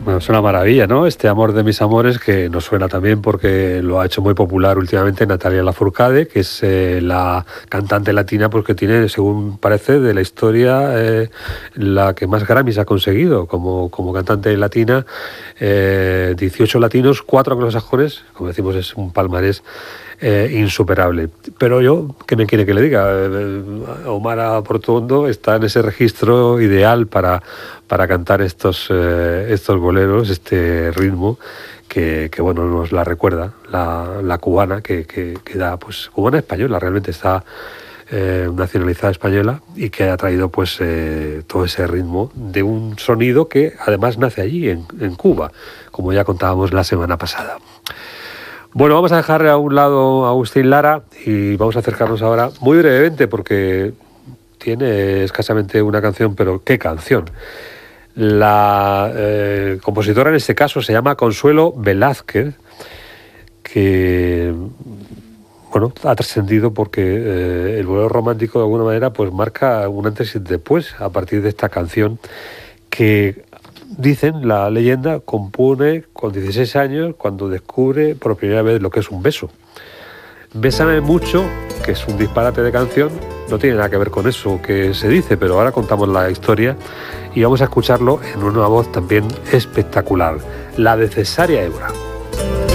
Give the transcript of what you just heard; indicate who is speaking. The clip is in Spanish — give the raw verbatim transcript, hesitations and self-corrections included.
Speaker 1: Bueno, es una maravilla, ¿no? Este Amor de mis amores, que nos suena también porque lo ha hecho muy popular últimamente Natalia Lafourcade, que es eh, la cantante latina, pues que tiene, según parece, de la historia eh, la que más Grammys ha conseguido como, como cantante latina. Eh, dieciocho latinos, cuatro anglosajones, como decimos, es un palmarés Eh, insuperable. Pero yo, ¿qué me quiere que le diga? Eh, Omar Portuondo está en ese registro ideal para, para cantar estos, eh, estos boleros, este ritmo que, que bueno, nos la recuerda, la, la cubana, que, que, que da, pues, cubana española, realmente está eh, nacionalizada española y que ha traído pues eh, todo ese ritmo de un sonido que además nace allí, en, en Cuba, como ya contábamos la semana pasada. Bueno, vamos a dejar a un lado a Agustín Lara y vamos a acercarnos ahora muy brevemente porque tiene escasamente una canción, pero ¿qué canción? La eh, compositora en este caso se llama Consuelo Velázquez, que bueno, ha trascendido porque eh, el bolero romántico de alguna manera pues marca un antes y después a partir de esta canción que, dicen, la leyenda, compone con dieciséis años cuando descubre por primera vez lo que es un beso. Bésame mucho, que es un disparate de canción, no tiene nada que ver con eso que se dice, pero ahora contamos la historia y vamos a escucharlo en una voz también espectacular, la de Cesárea Évora.